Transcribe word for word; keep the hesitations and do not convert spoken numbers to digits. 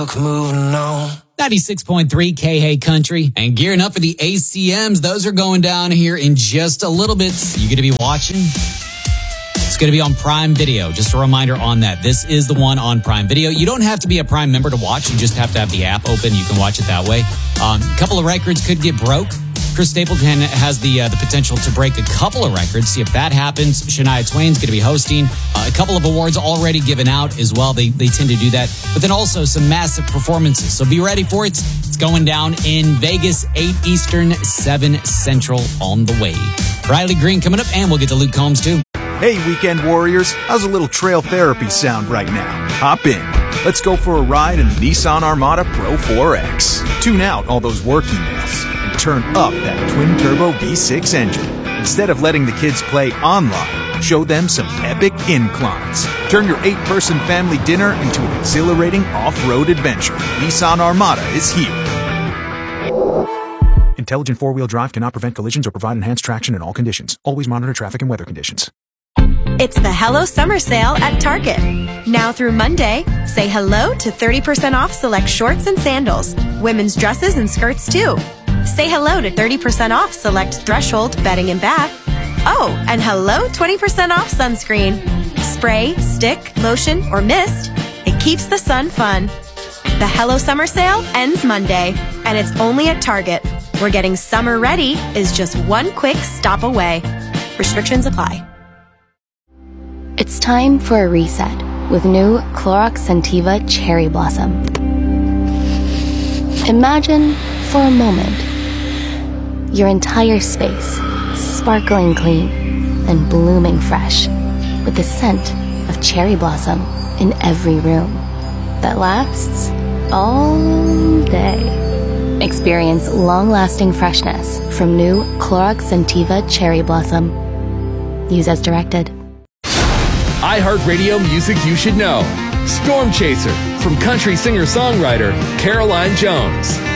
Moving on. ninety-six point three K-Hey Country. And gearing up for the A C Ms. Those are going down here in just a little bit. You going to be watching? It's going to be on Prime Video. Just a reminder on that. This is the one on Prime Video. You don't have to be a Prime member to watch. You just have to have the app open. You can watch it that way. Um, a couple of records could get broke. Chris Stapleton has the uh, the potential to break a couple of records. See if that happens. Shania Twain's going to be hosting. Uh, a couple of awards already given out as well. They they tend to do that. But then also some massive performances. So be ready for it. It's going down in Vegas, eight Eastern, seven Central on the way. Riley Green coming up, and we'll get to Luke Combs too. Hey, weekend warriors. How's a little trail therapy sound right now? Hop in. Let's go for a ride in the Nissan Armada Pro four X. Tune out all those work emails and turn up that twin-turbo V six engine. Instead of letting the kids play online, show them some epic inclines. Turn your eight-person family dinner into an exhilarating off-road adventure. Nissan Armada is here. Intelligent four-wheel drive cannot prevent collisions or provide enhanced traction in all conditions. Always monitor traffic and weather conditions. It's the Hello Summer Sale at Target. Now through Monday, say hello to thirty percent off select shorts and sandals, women's dresses and skirts too. Say hello to thirty percent off select Threshold bedding and bath. Oh, and hello twenty percent off sunscreen. Spray, stick, lotion, or mist. It keeps the sun fun. The Hello Summer Sale ends Monday, and it's only at Target, where getting summer ready is just one quick stop away. Restrictions apply. It's time for a reset with new Clorox Scentiva Cherry Blossom. Imagine, for a moment, your entire space sparkling clean and blooming fresh with the scent of cherry blossom in every room that lasts all day. Experience long-lasting freshness from new Clorox Scentiva Cherry Blossom. Use as directed. iHeartRadio Music You Should Know. Storm Chaser from country singer-songwriter Caroline Jones.